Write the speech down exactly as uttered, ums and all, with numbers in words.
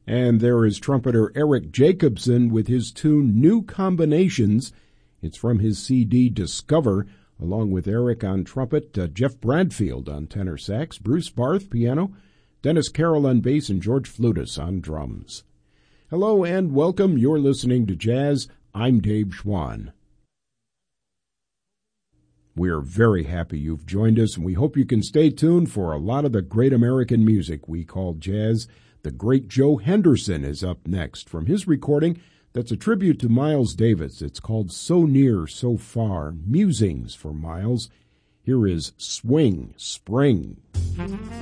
And there is trumpeter Eric Jacobson with his tune New Combinations. It's from his C D Discover, along with Eric on trumpet, uh, Jeff Bradfield on tenor sax, Bruce Barth piano, Dennis Carroll on bass, and George Flutis on drums. Hello and welcome. You're listening to Jazz. I'm Dave Schwann. We're very happy you've joined us, and we hope you can stay tuned for a lot of the great American music we call jazz. The great Joe Henderson is up next from his recording that's a tribute to Miles Davis. It's called So Near, So Far, Musings for Miles. Here is Swing Spring.